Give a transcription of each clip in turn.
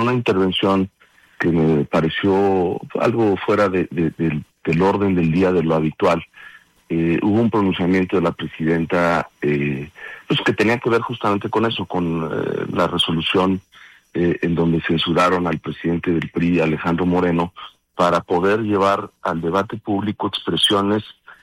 una intervención que me pareció algo fuera del orden del día, de lo habitual. Hubo un pronunciamiento de la presidenta pues que tenía que ver justamente con eso, con la resolución en donde censuraron al presidente del PRI, Alejandro Moreno, para poder llevar al debate público expresiones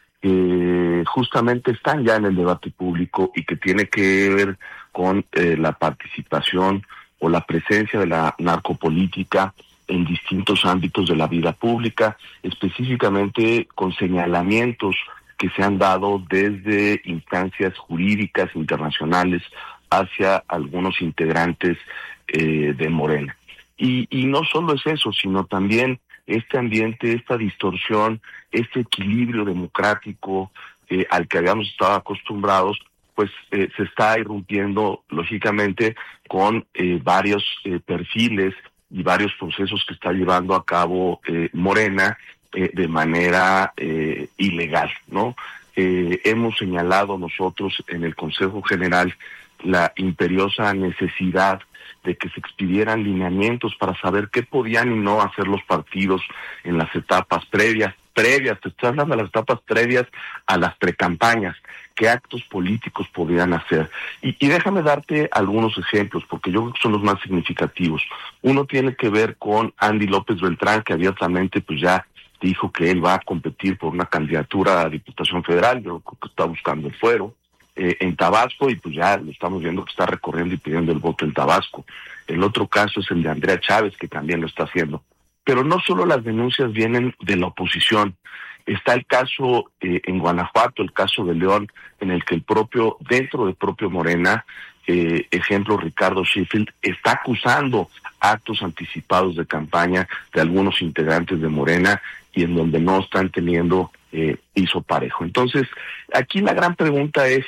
que justamente están ya en el debate público y que tiene que ver con la participación o la presencia de la narcopolítica en distintos ámbitos de la vida pública, específicamente con señalamientos que se han dado desde instancias jurídicas internacionales hacia algunos integrantes de Morena. Y no solo es eso, sino también este ambiente, esta distorsión, este equilibrio democrático al que habíamos estado acostumbrados, pues se está irrumpiendo lógicamente con varios perfiles y varios procesos que está llevando a cabo Morena de manera ilegal, ¿no? Hemos señalado nosotros en el Consejo General la imperiosa necesidad de que se expidieran lineamientos para saber qué podían y no hacer los partidos en las etapas previas, te estoy hablando de las etapas previas a las precampañas, qué actos políticos podían hacer. Y déjame darte algunos ejemplos, porque yo creo que son los más significativos. Uno tiene que ver con Andy López Beltrán, que abiertamente pues ya dijo que él va a competir por una candidatura a Diputación Federal, yo creo que está buscando el fuero, en Tabasco, y pues ya lo estamos viendo que está recorriendo y pidiendo el voto en Tabasco. El otro caso es el de Andrea Chávez, que también lo está haciendo. Pero no solo las denuncias vienen de la oposición. Está el caso en Guanajuato, el caso de León, en el que dentro del propio Morena, ejemplo Ricardo Sheffield, está acusando actos anticipados de campaña de algunos integrantes de Morena y en donde no están teniendo piso parejo. Entonces, aquí la gran pregunta es,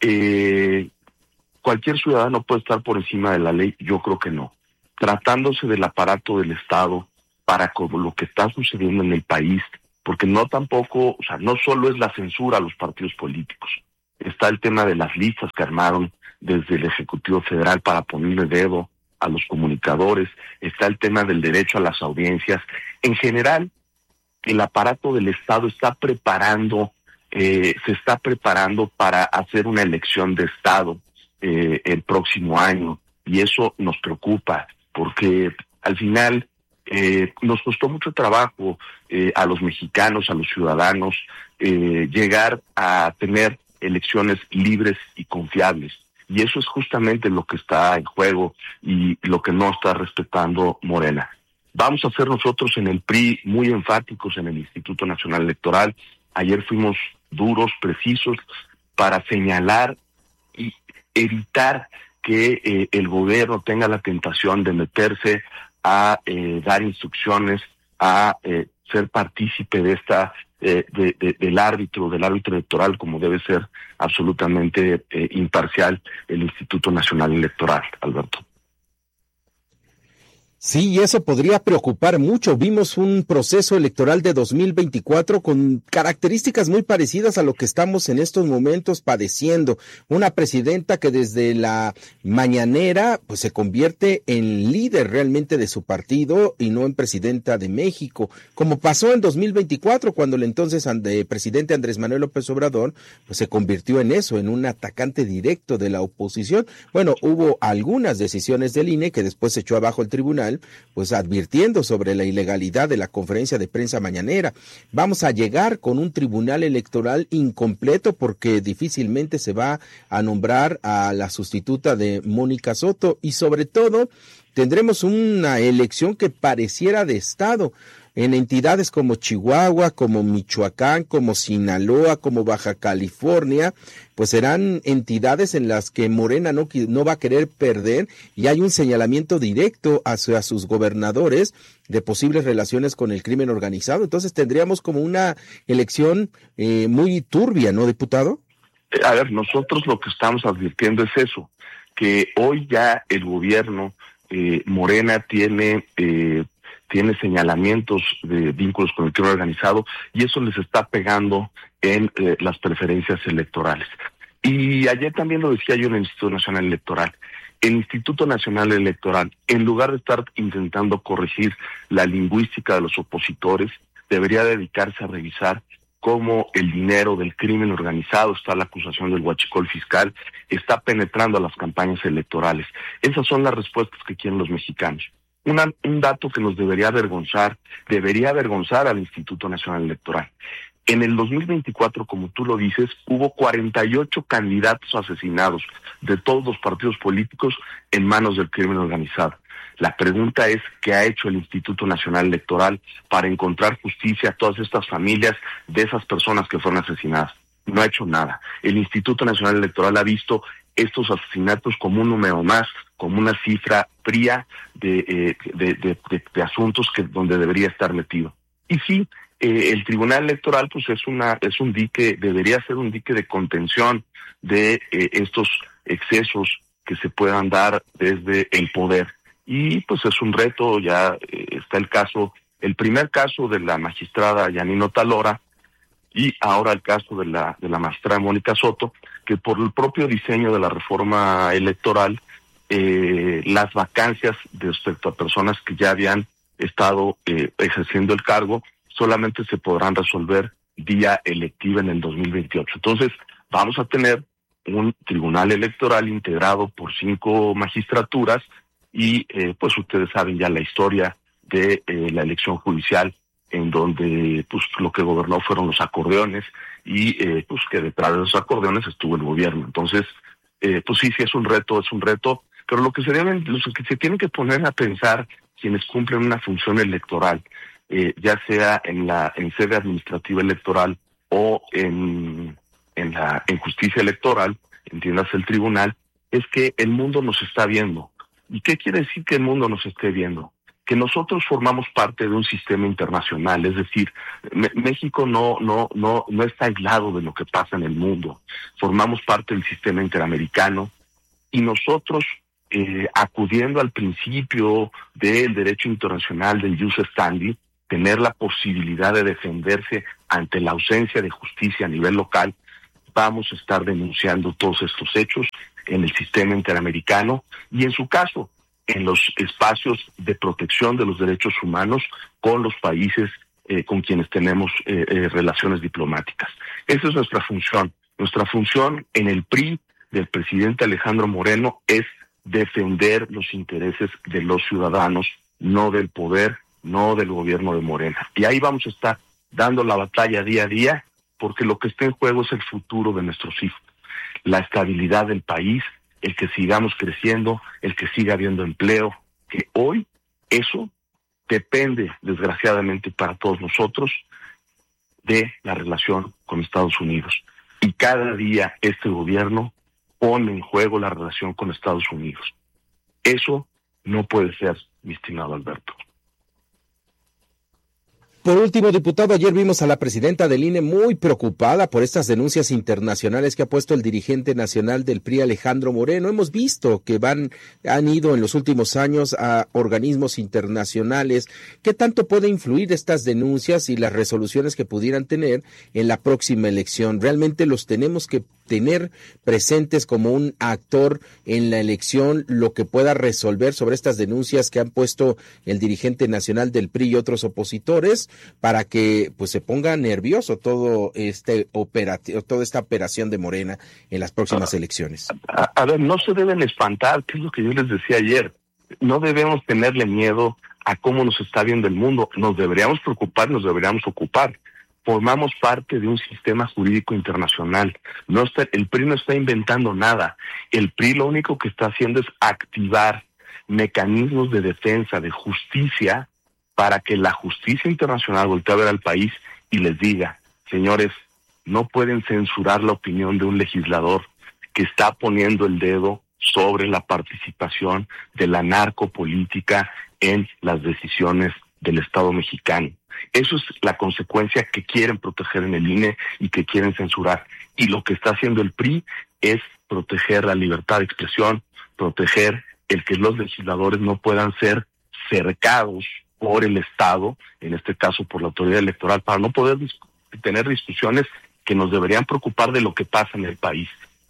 ¿cualquier ciudadano puede estar por encima de la ley? Yo creo que no. Tratándose del aparato del Estado, para como lo que está sucediendo en el país, porque no solo es la censura a los partidos políticos, está el tema de las listas que armaron desde el Ejecutivo Federal para ponerle dedo a los comunicadores, está el tema del derecho a las audiencias. En general, el aparato del Estado se está preparando para hacer una elección de Estado el próximo año, y eso nos preocupa, porque al final nos costó mucho trabajo a los mexicanos, a los ciudadanos, llegar a tener elecciones libres y confiables. Y eso es justamente lo que está en juego y lo que no está respetando Morena. Vamos a ser nosotros en el PRI muy enfáticos en el Instituto Nacional Electoral. Ayer fuimos duros, precisos, para señalar y evitar que el gobierno tenga la tentación de meterse a dar instrucciones, a ser partícipe de del árbitro electoral, como debe ser absolutamente imparcial el Instituto Nacional Electoral, Alberto. Sí, y eso podría preocupar mucho. Vimos un proceso electoral de 2024 con características muy parecidas a lo que estamos en estos momentos padeciendo. Una presidenta que desde la mañanera pues se convierte en líder realmente de su partido y no en presidenta de México, como pasó en 2024 cuando el entonces presidente Andrés Manuel López Obrador pues se convirtió en eso, en un atacante directo de la oposición. Bueno, hubo algunas decisiones del INE que después se echó abajo el tribunal, pues advirtiendo sobre la ilegalidad de la conferencia de prensa mañanera. Vamos a llegar con un tribunal electoral incompleto porque difícilmente se va a nombrar a la sustituta de Mónica Soto, y sobre todo tendremos una elección que pareciera de Estado en entidades como Chihuahua, como Michoacán, como Sinaloa, como Baja California, pues serán entidades en las que Morena no va a querer perder, y hay un señalamiento directo hacia sus gobernadores de posibles relaciones con el crimen organizado. Entonces tendríamos como una elección muy turbia, ¿no, diputado? A ver, nosotros lo que estamos advirtiendo es eso, que hoy ya el gobierno, Morena tiene señalamientos de vínculos con el crimen organizado, y eso les está pegando en las preferencias electorales. Y ayer también lo decía yo en el Instituto Nacional Electoral, El Instituto Nacional Electoral, en lugar de estar intentando corregir la lingüística de los opositores, debería dedicarse a revisar cómo el dinero del crimen organizado, está la acusación del huachicol fiscal, está penetrando a las campañas electorales. Esas son las respuestas que quieren los mexicanos. Un dato que nos debería avergonzar al Instituto Nacional Electoral. En el 2024, como tú lo dices, hubo 48 candidatos asesinados de todos los partidos políticos en manos del crimen organizado. La pregunta es, ¿qué ha hecho el Instituto Nacional Electoral para encontrar justicia a todas estas familias de esas personas que fueron asesinadas? No ha hecho nada. El Instituto Nacional Electoral ha visto estos asesinatos como un número más, como una cifra fría de asuntos donde debería estar metido. Y sí, el Tribunal Electoral pues es un dique, debería ser un dique de contención de estos excesos que se puedan dar desde el poder. Y pues es un reto, ya está el primer caso de la magistrada Yanino Talora y ahora el caso de la magistrada Mónica Soto, que por el propio diseño de la reforma electoral, las vacancias respecto a personas que ya habían estado ejerciendo el cargo solamente se podrán resolver vía electiva en el 2028. Entonces, vamos a tener un tribunal electoral integrado por 5 magistraturas y pues ustedes saben ya la historia de la elección judicial, en donde pues lo que gobernó fueron los acordeones y pues que detrás de los acordeones estuvo el gobierno. Entonces, pues sí es un reto, pero lo que se tienen que poner a pensar quienes cumplen una función electoral, ya sea en sede administrativa electoral o en justicia electoral, entiéndase el tribunal, es que el mundo nos está viendo. ¿Y qué quiere decir que el mundo nos esté viendo? Que nosotros formamos parte de un sistema internacional, es decir, México no está aislado de lo que pasa en el mundo. Formamos parte del sistema interamericano y nosotros, acudiendo al principio del derecho internacional del jus standi, tener la posibilidad de defenderse ante la ausencia de justicia a nivel local, vamos a estar denunciando todos estos hechos en el sistema interamericano y en su caso en los espacios de protección de los derechos humanos con los países con quienes tenemos relaciones diplomáticas. Esa es nuestra función. Nuestra función en el PRI del presidente Alejandro Moreno es defender los intereses de los ciudadanos, no del poder, no del gobierno de Morena. Y ahí vamos a estar dando la batalla día a día, porque lo que está en juego es el futuro de nuestros hijos, la estabilidad del país, el que sigamos creciendo, el que siga habiendo empleo, que hoy eso depende, desgraciadamente para todos nosotros, de la relación con Estados Unidos. Y cada día este gobierno pone en juego la relación con Estados Unidos. Eso no puede ser, mi estimado Alberto. Por último, diputado, ayer vimos a la presidenta del INE muy preocupada por estas denuncias internacionales que ha puesto el dirigente nacional del PRI, Alejandro Moreno. Hemos visto que han ido en los últimos años a organismos internacionales. ¿Qué tanto puede influir estas denuncias y las resoluciones que pudieran tener en la próxima elección? ¿Realmente los tenemos que tener presentes como un actor en la elección, lo que pueda resolver sobre estas denuncias que han puesto el dirigente nacional del PRI y otros opositores, para que pues se ponga nervioso toda esta operación de Morena en las próximas elecciones? A ver, no se deben espantar, que es lo que yo les decía ayer. No debemos tenerle miedo a cómo nos está viendo el mundo. Nos deberíamos preocupar, nos deberíamos ocupar. Formamos parte de un sistema jurídico internacional. El PRI no está inventando nada. El PRI lo único que está haciendo es activar mecanismos de defensa, de justicia, para que la justicia internacional voltee a ver al país y les diga, señores, no pueden censurar la opinión de un legislador que está poniendo el dedo sobre la participación de la narcopolítica en las decisiones del Estado mexicano. Eso es la consecuencia que quieren proteger en el INE y que quieren censurar. Y lo que está haciendo el PRI es proteger la libertad de expresión, proteger el que los legisladores no puedan ser cercados por el Estado, en este caso por la autoridad electoral, para no poder tener discusiones que nos deberían preocupar de lo que pasa en el país.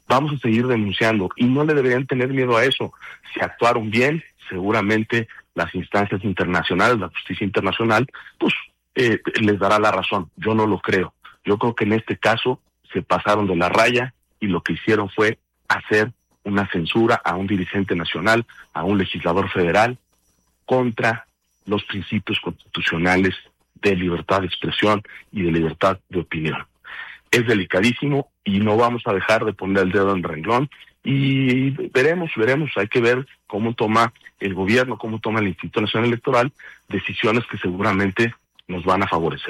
vamos a seguir denunciando y no le deberían tener miedo a eso. Si actuaron bien, seguramente las instancias internacionales, la justicia internacional, pues les dará la razón. Yo no lo creo. Yo creo que en este caso se pasaron de la raya y lo que hicieron fue hacer una censura a un dirigente nacional, a un legislador federal, contra los principios constitucionales de libertad de expresión y de libertad de opinión. Es delicadísimo y no vamos a dejar de poner el dedo en el renglón y veremos, hay que ver cómo toma el gobierno, cómo toma el Instituto Nacional Electoral decisiones que seguramente nos van a favorecer.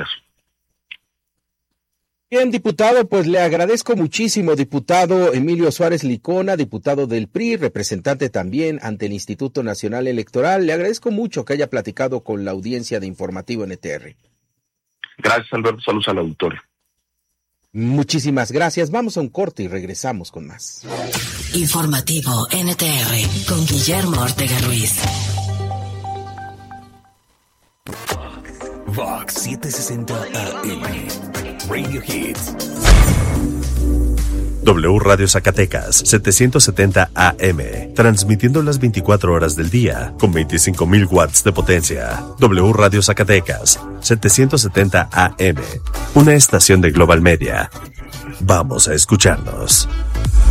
Bien, diputado, pues le agradezco muchísimo, diputado Emilio Suárez Licona, diputado del PRI, representante también ante el Instituto Nacional Electoral. Le agradezco mucho que haya platicado con la audiencia de Informativo NTR. Gracias, Alberto. Saludos al auditorio. Muchísimas gracias. Vamos a un corte y regresamos con más. Informativo NTR con Guillermo Ortega Ruiz. Vox 760 AM. Radio Hits. W Radio Zacatecas 770 AM, transmitiendo las 24 horas del día con 25,000 watts de potencia. W Radio Zacatecas 770 AM, una estación de Global Media. Vamos a escucharnos.